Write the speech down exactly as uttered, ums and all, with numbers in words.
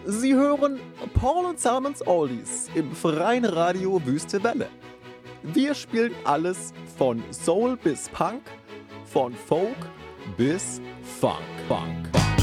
Sie hören Paul und Simons Oldies im freien Radio Wüste Welle. Wir spielen alles von Soul bis Punk, von Folk bis Funk. Funk. Funk.